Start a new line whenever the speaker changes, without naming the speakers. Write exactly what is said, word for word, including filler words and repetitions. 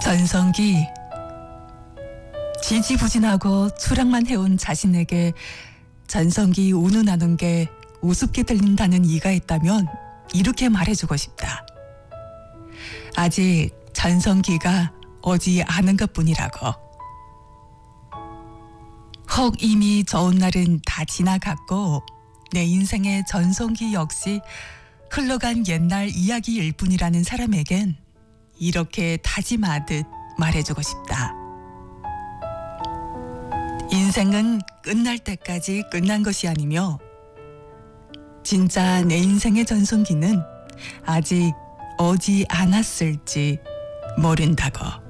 전성기. 지지부진하고 추락만 해온 자신에게 전성기 운운하는 게 우습게 들린다는 이가 있다면 이렇게 말해주고 싶다. 아직 전성기가 오지 않은 것뿐이라고. 혹 이미 좋은 날은 다 지나갔고 내 인생의 전성기 역시 흘러간 옛날 이야기일 뿐이라는 사람에겐 이렇게 다짐하듯 말해주고 싶다. 인생은 끝날 때까지 끝난 것이 아니며 진짜 내 인생의 전성기는 아직 오지 않았을지 모른다고.